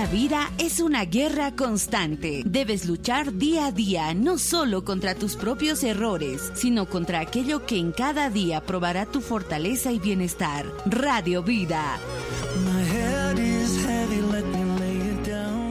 La vida es una guerra constante. Debes luchar día a día, no solo contra tus propios errores, sino contra aquello que en cada día probará tu fortaleza y bienestar. Radio Vida. My head is heavy, let me lay it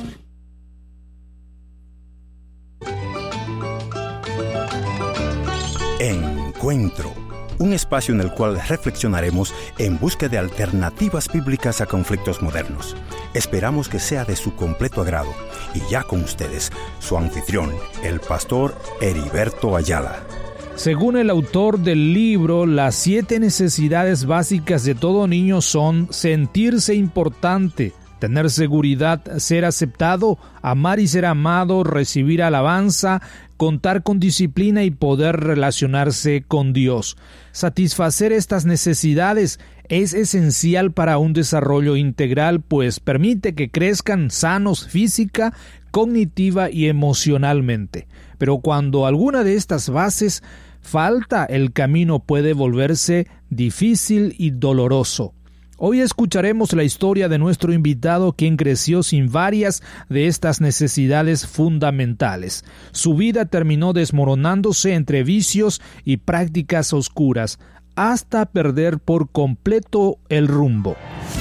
down. Encuentro. Un espacio en el cual reflexionaremos en busca de alternativas bíblicas a conflictos modernos. Esperamos que sea de su completo agrado. Y ya con ustedes, su anfitrión, el pastor Heriberto Ayala. Según el autor del libro, las 7 necesidades básicas de todo niño son sentirse importante, tener seguridad, ser aceptado, amar y ser amado, recibir alabanza, contar con disciplina y poder relacionarse con Dios. Satisfacer estas necesidades es esencial para un desarrollo integral, pues permite que crezcan sanos física, cognitiva y emocionalmente. Pero cuando alguna de estas bases falta, el camino puede volverse difícil y doloroso. Hoy escucharemos la historia de nuestro invitado, quien creció sin varias de estas necesidades fundamentales. Su vida terminó desmoronándose entre vicios y prácticas oscuras, hasta perder por completo el rumbo.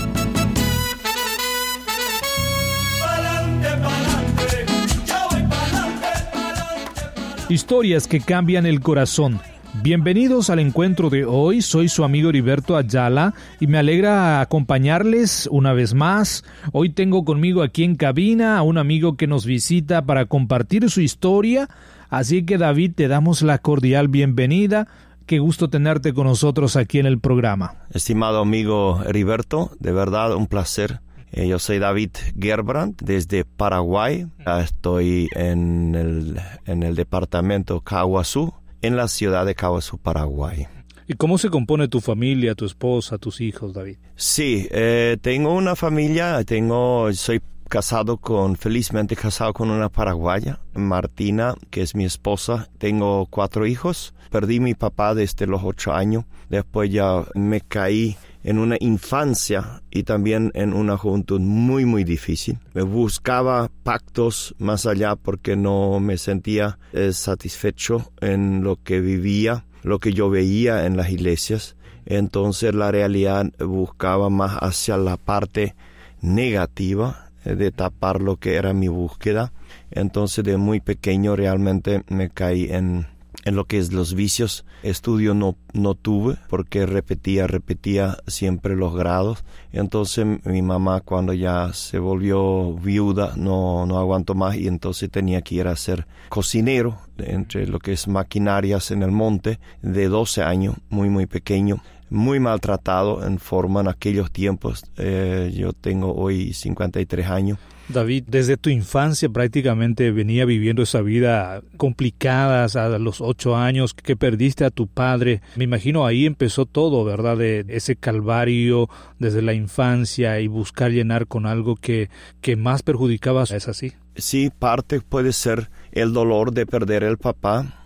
Historias que cambian el corazón. Bienvenidos al encuentro de hoy, soy su amigo Heriberto Ayala y me alegra acompañarles una vez más. Hoy tengo conmigo aquí en cabina a un amigo que nos visita para compartir su historia, así que David, te damos la cordial bienvenida. Qué gusto tenerte con nosotros aquí en el programa. Estimado amigo Heriberto, de verdad un placer. Yo soy David Gerbrand, desde Paraguay. Estoy en el departamento Caaguazú, en la ciudad de Caaguazú, Paraguay. ¿Y cómo se compone tu familia, tu esposa, tus hijos, David? Sí, tengo una familia, soy felizmente casado con una paraguaya, Martina, que es mi esposa. Tengo 4 hijos. Perdí a mi papá desde los 8 años. Después ya me caí en una infancia y también en una juventud muy, muy difícil. Me buscaba pactos más allá porque no me sentía satisfecho en lo que vivía, lo que yo veía en las iglesias. Entonces la realidad buscaba más hacia la parte negativa de tapar lo que era mi búsqueda. Entonces de muy pequeño realmente me caí en lo que es los vicios. Estudio no tuve porque repetía siempre los grados. Entonces mi mamá, cuando ya se volvió viuda, no aguantó más y entonces tenía que ir a ser cocinero entre lo que es maquinarias en el monte, de 12 años, muy muy pequeño. Muy maltratado en forma en aquellos tiempos. Yo tengo hoy 53 años. David, desde tu infancia prácticamente venía viviendo esa vida complicada a los 8 años que perdiste a tu padre. Me imagino ahí empezó todo, ¿verdad? De ese calvario desde la infancia y buscar llenar con algo que más perjudicaba. ¿Es así? Sí, parte puede ser el dolor de perder el papá.